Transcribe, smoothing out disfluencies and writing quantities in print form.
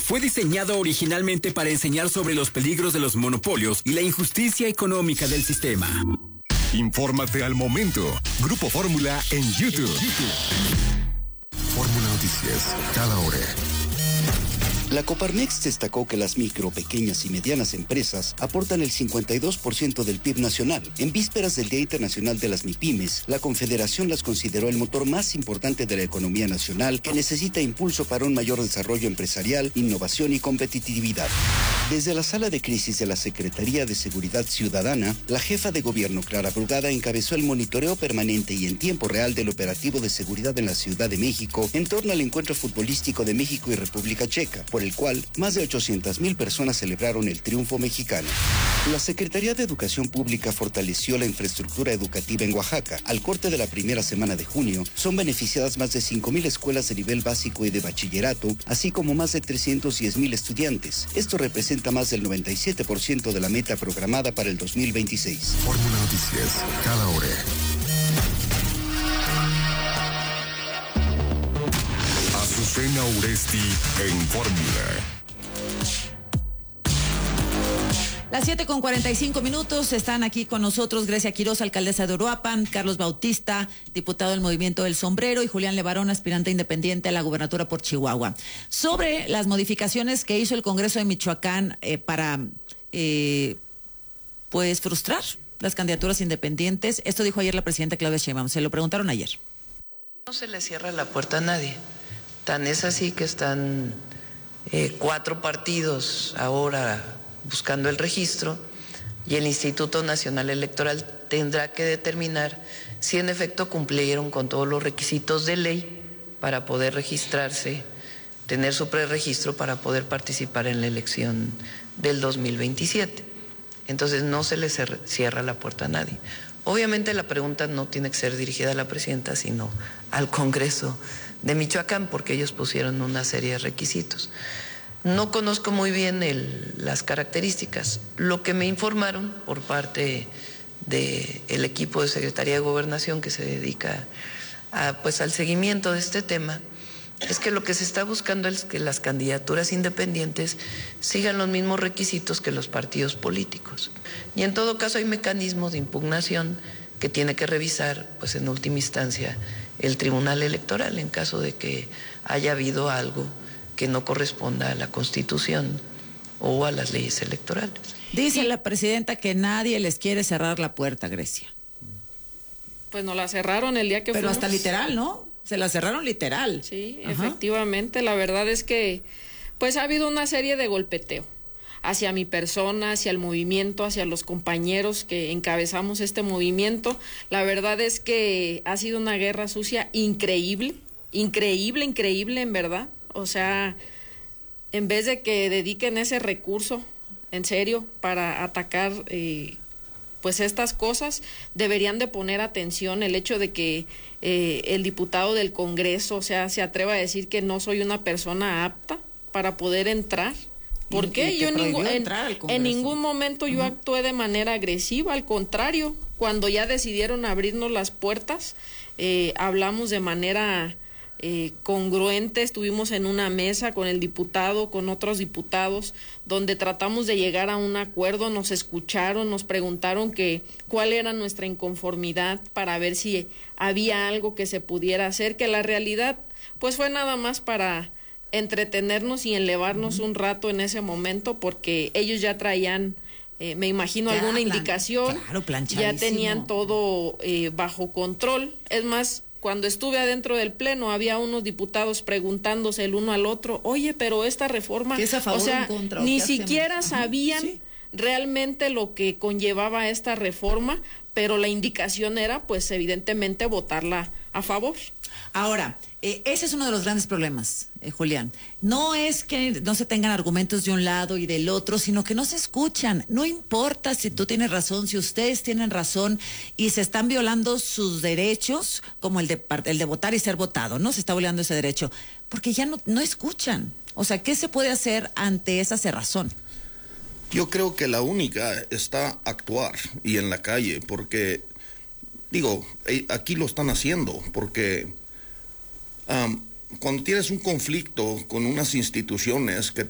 fue diseñado originalmente para enseñar sobre los peligros de los monopolios y la injusticia económica del sistema. Infórmate al momento. Grupo Fórmula en YouTube. Fórmula Noticias, cada hora. La Coparmex destacó que las micro, pequeñas y medianas empresas aportan el 52% del PIB nacional. En vísperas del Día Internacional de las MIPYMES, la Confederación las consideró el motor más importante de la economía nacional que necesita impulso para un mayor desarrollo empresarial, innovación y competitividad. Desde la sala de crisis de la Secretaría de Seguridad Ciudadana, la jefa de gobierno Clara Brugada encabezó el monitoreo permanente y en tiempo real del operativo de seguridad en la Ciudad de México en torno al encuentro futbolístico de México y República Checa, por el cual más de 800,000 personas celebraron el triunfo mexicano. La Secretaría de Educación Pública fortaleció la infraestructura educativa en Oaxaca. Al corte de la primera semana de junio, son beneficiadas más de 5,000 escuelas de nivel básico y de bachillerato, así como más de 310,000 estudiantes. Esto representa más del 97% de la meta programada para el 2026. Fórmula Noticias, cada hora. Azucena Uresti en Fórmula. Las 7:45 están aquí con nosotros Grecia Quiroz, alcaldesa de Uruapan, Carlos Bautista, diputado del Movimiento del Sombrero, y Julián Levarón, aspirante independiente a la gubernatura por Chihuahua. Sobre las modificaciones que hizo el Congreso de Michoacán para frustrar las candidaturas independientes, esto dijo ayer la presidenta Claudia Sheinbaum. Se lo preguntaron ayer. No se le cierra la puerta a nadie. Tan es así que están 4 partidos ahora buscando el registro, y el Instituto Nacional Electoral tendrá que determinar si en efecto cumplieron con todos los requisitos de ley para poder registrarse, tener su preregistro para poder participar en la elección del 2027. Entonces no se le cierra la puerta a nadie. Obviamente la pregunta no tiene que ser dirigida a la presidenta, sino al Congreso de Michoacán, porque ellos pusieron una serie de requisitos. No conozco muy bien las características. Lo que me informaron por parte del equipo de Secretaría de Gobernación que se dedica al seguimiento de este tema es que lo que se está buscando es que las candidaturas independientes sigan los mismos requisitos que los partidos políticos. Y en todo caso hay mecanismos de impugnación que tiene que revisar, en última instancia, el Tribunal Electoral en caso de que haya habido algo que no corresponda a la Constitución o a las leyes electorales. Dice la presidenta que nadie les quiere cerrar la puerta, Grecia. Pues nos la cerraron el día que Pero fuimos. hasta literal, ¿no? Se la cerraron literal. Sí, Ajá. Efectivamente. La verdad es que ha habido una serie de golpeteo hacia mi persona, hacia el movimiento, hacia los compañeros que encabezamos este movimiento. La verdad es que ha sido una guerra sucia increíble, en verdad. O sea, en vez de que dediquen ese recurso, en serio, para atacar estas cosas, deberían de poner atención el hecho de que el diputado del Congreso, se atreva a decir que no soy una persona apta para poder entrar. ¿Por qué? Yo en ningún momento yo actué de manera agresiva, al contrario, cuando ya decidieron abrirnos las puertas, hablamos de manera congruente, estuvimos en una mesa con el diputado, con otros diputados, donde tratamos de llegar a un acuerdo, nos escucharon, nos preguntaron cuál era nuestra inconformidad para ver si había algo que se pudiera hacer, que la realidad fue nada más para entretenernos y elevarnos un rato en ese momento, porque ellos ya traían me imagino alguna indicación, ya tenían todo bajo control. Es más, cuando estuve adentro del pleno, había unos diputados preguntándose el uno al otro, oye, pero esta reforma, ¿qué es a favor o en contra, ni siquiera sabían realmente lo que conllevaba esta reforma, pero la indicación era, evidentemente, votarla a favor. Ahora, ese es uno de los grandes problemas, Julián. No es que no se tengan argumentos de un lado y del otro, sino que no se escuchan. No importa si tú tienes razón, si ustedes tienen razón y se están violando sus derechos, como el de votar y ser votado, ¿no? Se está violando ese derecho, porque ya no escuchan. O sea, ¿qué se puede hacer ante esa cerrazón? Yo creo que la única está actuar y en la calle, porque, aquí lo están haciendo, porque cuando tienes un conflicto con unas instituciones que